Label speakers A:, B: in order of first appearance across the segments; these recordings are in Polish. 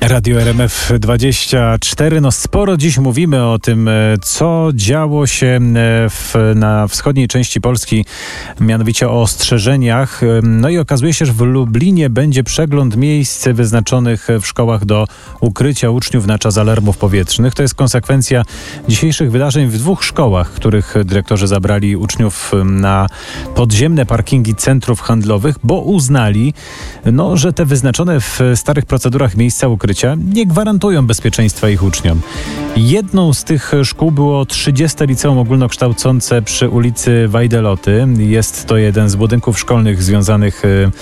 A: Radio RMF24. No sporo dziś mówimy o tym, co działo się na wschodniej części Polski, mianowicie o ostrzeżeniach. No i okazuje się, że w Lublinie będzie przegląd miejsc wyznaczonych w szkołach do ukrycia uczniów na czas alarmów powietrznych. To jest konsekwencja dzisiejszych wydarzeń w 2 szkołach, których dyrektorzy zabrali uczniów na podziemne parkingi centrów handlowych, bo uznali, że te wyznaczone w starych procedurach miejsca ukrycia nie gwarantują bezpieczeństwa ich uczniom. Jedną z tych szkół było 30. Liceum Ogólnokształcące przy ulicy Wajdeloty. Jest to jeden z budynków szkolnych związanych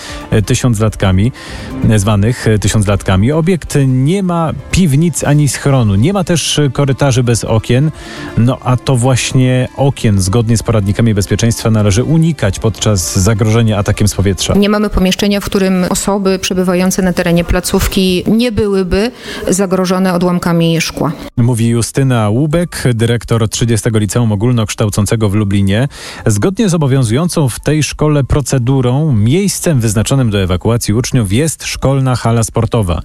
A: zwanych tysiąclatkami. Obiekt nie ma piwnic ani schronu. Nie ma też korytarzy bez okien. A to właśnie okien, zgodnie z poradnikami bezpieczeństwa, należy unikać podczas zagrożenia atakiem z powietrza.
B: Nie mamy pomieszczenia, w którym osoby przebywające na terenie placówki nie byłyby zagrożone odłamkami szkła. Mówi
A: Justyna Łubek, dyrektor 30. Liceum Ogólnokształcącego w Lublinie. Zgodnie z obowiązującą w tej szkole procedurą, miejscem wyznaczonym do ewakuacji uczniów jest szkolna hala sportowa.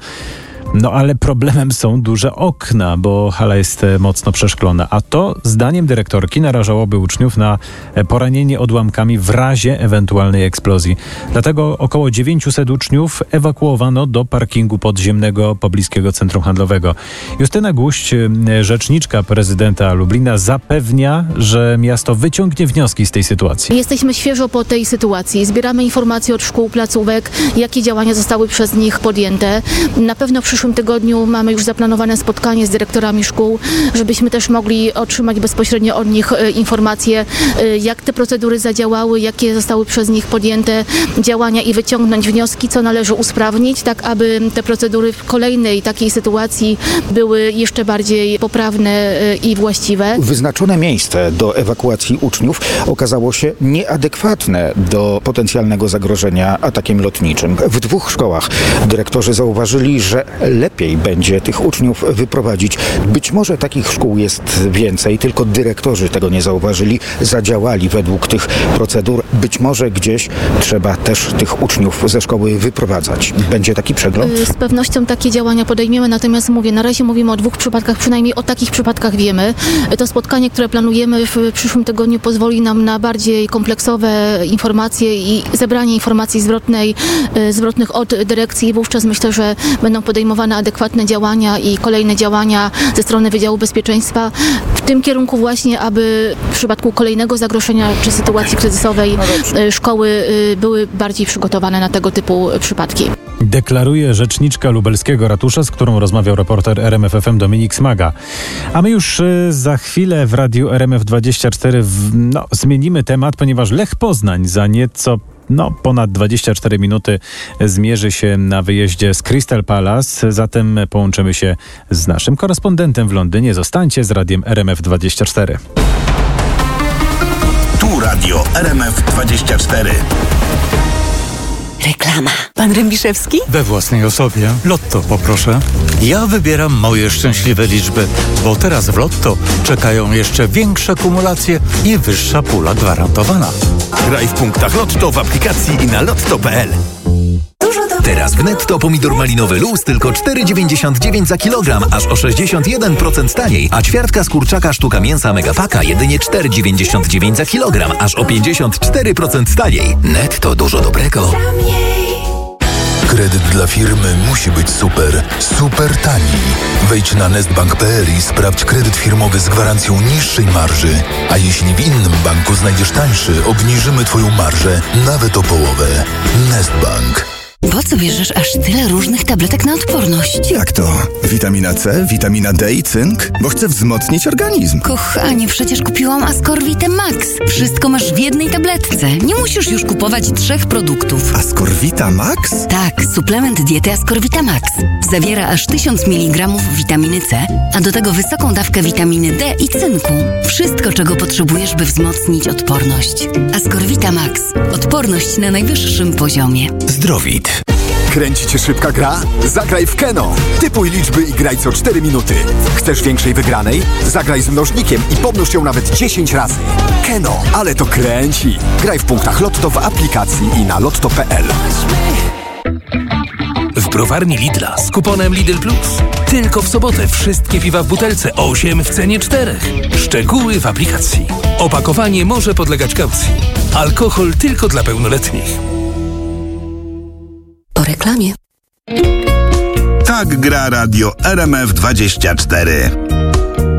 A: Ale problemem są duże okna, bo hala jest mocno przeszklona, a to, zdaniem dyrektorki, narażałoby uczniów na poranienie odłamkami w razie ewentualnej eksplozji. Dlatego około 900 uczniów ewakuowano do parkingu podziemnego pobliskiego centrum handlowego. Justyna Guść, rzeczniczka prezydenta Lublina, zapewnia, że miasto wyciągnie wnioski z tej sytuacji.
C: Jesteśmy świeżo po tej sytuacji. Zbieramy informacje od szkół, placówek, jakie działania zostały przez nich podjęte. Na pewno w przyszłym tygodniu mamy już zaplanowane spotkanie z dyrektorami szkół, żebyśmy też mogli otrzymać bezpośrednio od nich informacje, jak te procedury zadziałały, jakie zostały przez nich podjęte działania i wyciągnąć wnioski, co należy usprawnić, tak aby te procedury w kolejnej takiej sytuacji były jeszcze bardziej poprawne i właściwe.
D: Wyznaczone miejsce do ewakuacji uczniów okazało się nieadekwatne do potencjalnego zagrożenia atakiem lotniczym. W 2 szkołach dyrektorzy zauważyli, że lepiej będzie tych uczniów wyprowadzić. Być może takich szkół jest więcej, tylko dyrektorzy tego nie zauważyli, zadziałali według tych procedur. Być może gdzieś trzeba też tych uczniów ze szkoły wyprowadzać. Będzie taki przegląd?
C: Z pewnością takie działania podejmiemy, natomiast na razie mówimy o 2 przypadkach, przynajmniej o takich przypadkach wiemy. To spotkanie, które planujemy w przyszłym tygodniu, pozwoli nam na bardziej kompleksowe informacje i zebranie informacji zwrotnych od dyrekcji. Wówczas myślę, że będą podejmowane adekwatne działania i kolejne działania ze strony Wydziału Bezpieczeństwa w tym kierunku właśnie, aby w przypadku kolejnego zagrożenia czy sytuacji kryzysowej szkoły były bardziej przygotowane na tego typu przypadki.
A: Deklaruje rzeczniczka lubelskiego ratusza, z którą rozmawiał reporter RMF FM Dominik Smaga. A my już za chwilę w radiu RMF24 zmienimy temat, ponieważ Lech Poznań za nieco ponad 24 minuty zmierzy się na wyjeździe z Crystal Palace. Zatem połączymy się z naszym korespondentem w Londynie. Zostańcie z radiem RMF24.
E: Tu radio RMF24.
F: Reklama. Pan Rębiszewski?
G: We własnej osobie. Lotto poproszę. Ja wybieram moje szczęśliwe liczby, bo teraz w Lotto czekają jeszcze większe kumulacje i wyższa pula gwarantowana.
E: Graj w punktach Lotto w aplikacji i na lotto.pl. Teraz w Netto pomidor malinowy luz tylko 4,99 za kilogram, aż o 61% taniej, a ćwiartka z kurczaka sztuka mięsa Megapaka jedynie 4,99 za kilogram, aż o 54% taniej. Netto, dużo dobrego.
H: Kredyt dla firmy musi być super, super tani. Wejdź na nestbank.pl i sprawdź kredyt firmowy z gwarancją niższej marży. A jeśli w innym banku znajdziesz tańszy, obniżymy Twoją marżę nawet o połowę. Nestbank.
F: Po co bierzesz aż tyle różnych tabletek na odporność?
I: Jak to? Witamina C, witamina D i cynk? Bo chcę wzmocnić organizm.
F: Kochanie, przecież kupiłam Ascorvitę Max. Wszystko masz w jednej tabletce. Nie musisz już kupować 3 produktów.
I: Ascorvita Max?
F: Tak, suplement diety Ascorvita Max. Zawiera aż 1000 mg witaminy C, a do tego wysoką dawkę witaminy D i cynku. Wszystko, czego potrzebujesz, by wzmocnić odporność. Ascorvita Max. Odporność na najwyższym poziomie.
E: Zdrowit.
J: Kręci cię szybka gra? Zagraj w Keno. Typuj liczby i graj co 4 minuty. Chcesz większej wygranej? Zagraj z mnożnikiem i pomnóż ją nawet 10 razy. Keno, ale to kręci. Graj w punktach Lotto w aplikacji i na lotto.pl.
K: w browarni Lidla z kuponem Lidl Plus. Tylko w sobotę wszystkie piwa w butelce 8 w cenie 4. Szczegóły w aplikacji. Opakowanie może podlegać kaucji. Alkohol tylko dla pełnoletnich.
F: Po reklamie.
I: Tak gra radio RMF24.